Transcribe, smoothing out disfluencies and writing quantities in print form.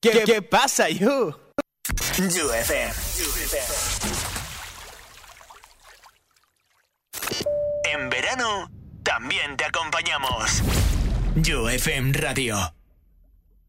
¿Qué pasa, you? You FM. En verano también te acompañamos. You FM Radio.